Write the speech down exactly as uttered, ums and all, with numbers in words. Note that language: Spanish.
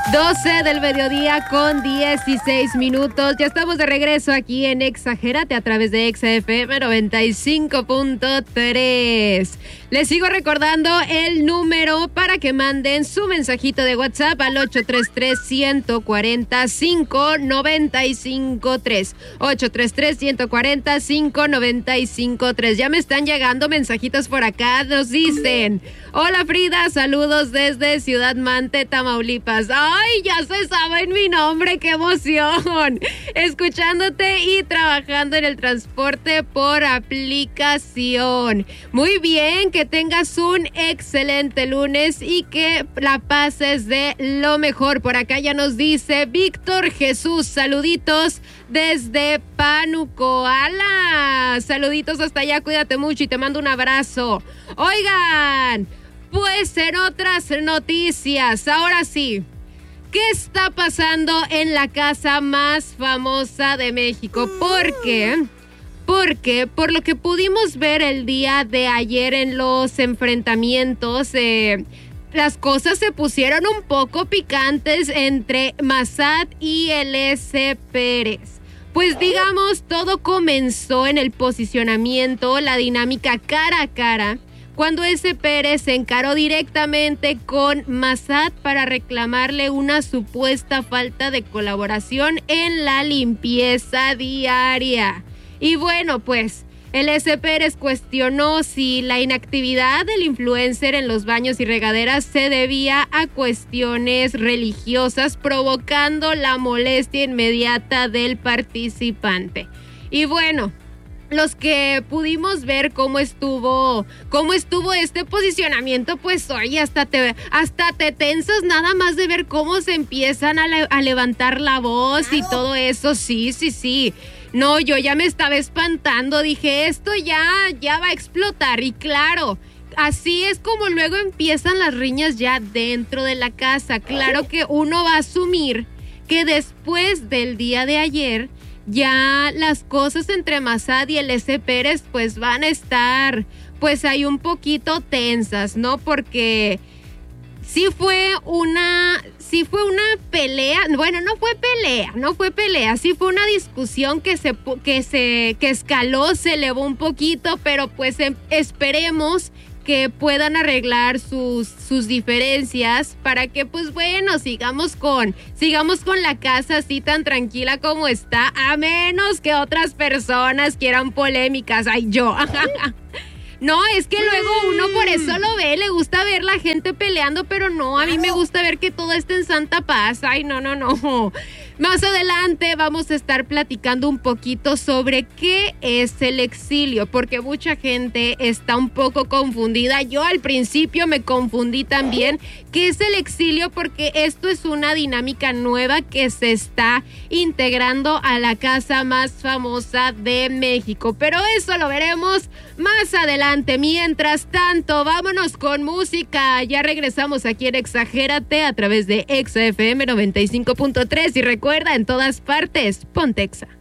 doce del mediodía con dieciséis minutos. Ya estamos de regreso aquí en Exagérate a través de Exa F M noventa y cinco punto tres. Les sigo recordando el número para que manden su mensajito de WhatsApp al ocho tres tres, uno cuatro cinco, nueve cinco tres. ocho tres tres, uno cuatro cinco, nueve cinco tres. Ya me están llegando mensajitos por acá. Nos dicen: hola Frida, saludos desde Ciudad Mante, Tamaulipas. ¡Ay, ya se sabe mi nombre! ¡Qué emoción! Escuchándote y trabajando en el transporte por aplicación. Muy bien, que tengas un excelente lunes y que la pases de lo mejor. Por acá ya nos dice Víctor Jesús, saluditos desde Pánuco. ¡Hala! Saluditos hasta allá, cuídate mucho y te mando un abrazo. Oigan, pues en otras noticias, ahora sí, ¿qué está pasando en la casa más famosa de México? ¿Por qué? Porque por lo que pudimos ver el día de ayer en los enfrentamientos, eh, las cosas se pusieron un poco picantes entre Massad y el S. Pérez. Pues digamos, todo comenzó en el posicionamiento, la dinámica cara a cara, cuando S. Pérez se encaró directamente con Massad para reclamarle una supuesta falta de colaboración en la limpieza diaria. Y bueno, pues el S. Pérez cuestionó si la inactividad del influencer en los baños y regaderas se debía a cuestiones religiosas, provocando la molestia inmediata del participante. Y bueno, los que pudimos ver cómo estuvo, cómo estuvo este posicionamiento, pues oye, hasta te, hasta te tensas nada más de ver cómo se empiezan a, le, a levantar la voz y todo eso. Sí, sí, sí. No, yo ya me estaba espantando, dije, esto ya, ya va a explotar. Y claro, así es como luego empiezan las riñas ya dentro de la casa. Claro que uno va a asumir que después del día de ayer, ya las cosas entre Massad y el S. Pérez pues van a estar pues ahí un poquito tensas, ¿no? Porque sí fue una, sí fue una pelea, bueno, no fue pelea, no fue pelea, sí fue una discusión que se, que se, que escaló, se elevó un poquito, pero pues em, esperemos que puedan arreglar sus, sus diferencias para que, pues bueno, sigamos con, sigamos con la casa así tan tranquila como está, a menos que otras personas quieran polémicas. Ay, yo. No, es que luego uno por eso lo ve, le gusta ver la gente peleando, pero no, a mí me gusta ver que todo esté en santa paz. Ay, no, no, no. Más adelante vamos a estar platicando un poquito sobre qué es el exilio, porque mucha gente está un poco confundida. Yo al principio me confundí también. ¿Qué es el exilio? Porque esto es una dinámica nueva que se está integrando a la casa más famosa de México. Pero eso lo veremos más adelante. Mientras tanto, vámonos con música. Ya regresamos aquí en Exagérate a través de Exa F M noventa y cinco punto tres y recuerda, en todas partes, ponte Exa.